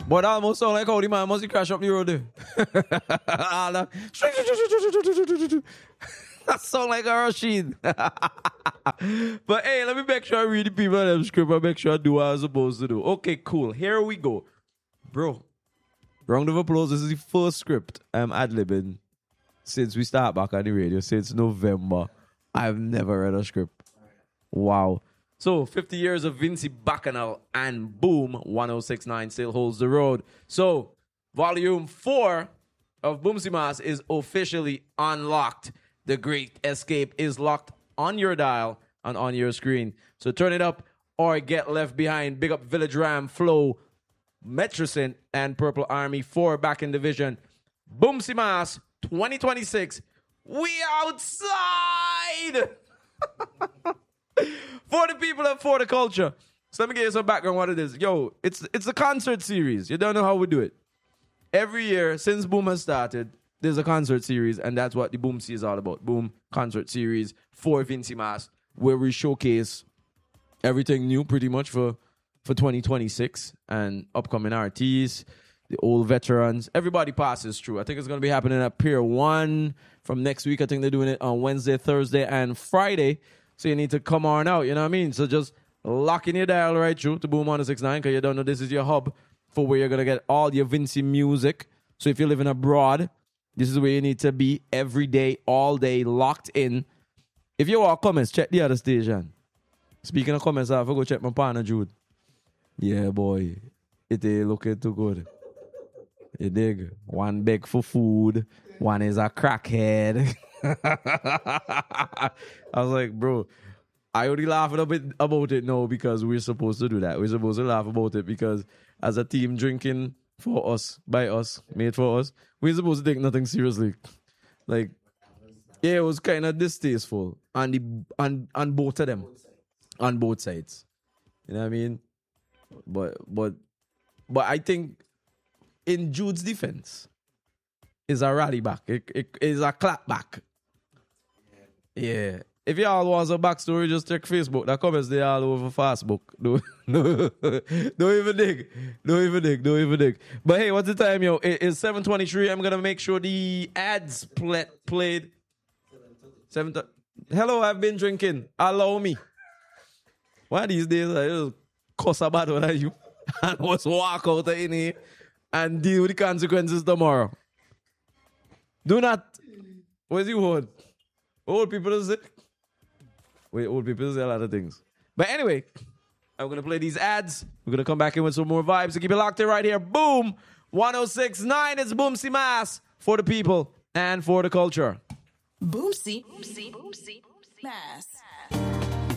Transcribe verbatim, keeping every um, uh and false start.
But almost sound like how the man must crash up the road there. That sound like a Rashid. But hey, let me make sure I read the people in the script and make sure I do what I'm supposed to do. Okay, cool. Here we go. Bro, round of applause. This is the first script I'm ad-libbing since we start back on the radio, since November. I've never read a script. Wow. So, fifty years of Vincy Bacchanal and boom, one oh six point nine still holds the road. So, volume four of Boomsy Mass is officially unlocked. The Great Escape is locked on your dial and on your screen. So, turn it up or get left behind. Big up Village Ram, Flow, Metrocent, and Purple Army four back in division. Boomsy Mass twenty twenty-six. We outside! For the people and for the culture. So let me give you some background what it is. Yo, it's it's a concert series. You don't know how we do it. Every year, since Boom has started, there's a concert series, and that's what the Boomsy is all about. Boom concert series for Vincy Mass, where we showcase everything new pretty much for, for twenty twenty-six and upcoming artists, the old veterans. Everybody passes through. I think it's going to be happening at Pier one from next week. I think they're doing it on Wednesday, Thursday, and Friday. So you need to come on out, you know what I mean? So just lock in your dial right through to Boom one oh six point nine because you don't know this is your hub for where you're going to get all your Vincy music. So if you're living abroad, this is where you need to be every day, all day, locked in. If you want comments, check the other station. Speaking of comments, I have to go check my partner, Jude. Yeah, boy. It ain't looking too good. You dig? One beg for food. One is a crackhead. I was like, bro, I only laughing a bit about it now because we're supposed to do that. We're supposed to laugh about it because as a team drinking for us, by us, made for us, we're supposed to take nothing seriously. Like, yeah, it was kind of distasteful on the on on both of them, on both sides. You know what I mean? But but but I think in Jude's defense, is a rally back. It, it is a clap back. Yeah. If y'all want a backstory, just check Facebook. The comments they all over Facebook. Don't, no, don't even dig. Don't even dig. Don't even dig. But hey, what's the time, yo? It, it's seven twenty-three. I'm gonna make sure the ads play, played. Seven. Th- Hello, I've been drinking. Allow me. One of these days, I just cuss about one of you and just walk out of in here and deal with the consequences tomorrow. Do not. Where's the word? Old people say. Wait, old people say a lot of things. But anyway, I'm going to play these ads. We're going to come back in with some more vibes. So keep it locked in right here. Boom. one oh six point nine. It's Boomsy Mass for the people and for the culture. Boomsy. Boomsy. Boomsy. Mass.